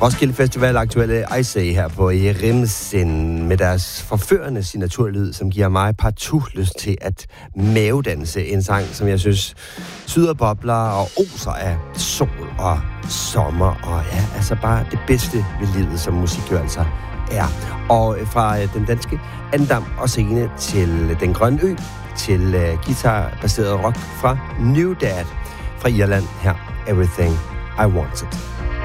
Roskilde Festival aktuelle Icey her på Rimsen med deres forførende signaturlyd, som giver mig partout lyst til at mavedanse en sang, som jeg synes syder bobler og oser af sol og sommer og ja, altså bare det bedste ved livet, som musik jo altså er. Og fra den danske andam og scene til den grønne ø, til guitarbaseret rock fra New Dad fra Irland her, Everything I Wanted.